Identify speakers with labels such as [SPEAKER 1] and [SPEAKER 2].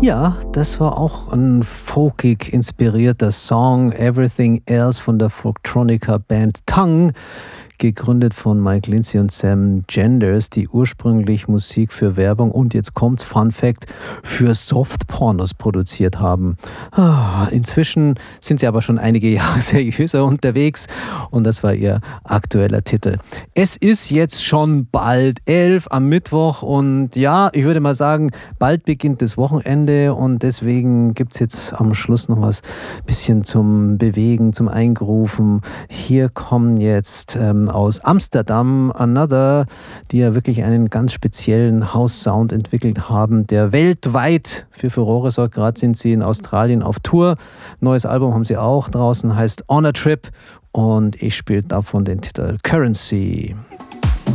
[SPEAKER 1] Ja, das war auch ein folkig inspirierter Song, Everything Else von der Folktronica-Band Tongue, gegründet von Mike Lindsay und Sam Genders, die ursprünglich Musik für Werbung und jetzt kommt's, Fun Fact, für Softpornos produziert haben. Inzwischen sind sie aber schon einige Jahre seriöser unterwegs und das war ihr aktueller Titel. Es ist jetzt schon bald 11 am Mittwoch und ja, ich würde mal sagen, bald beginnt das Wochenende und deswegen gibt's jetzt am Schluss noch was bisschen zum Bewegen, zum Eingrufen. Hier kommen jetzt aus Amsterdam Another, die ja wirklich einen ganz speziellen House-Sound entwickelt haben, der weltweit für Furore sorgt. Gerade sind sie in Australien auf Tour. Neues Album haben sie auch draußen, heißt On a Trip und ich spiele davon den Titel Currency.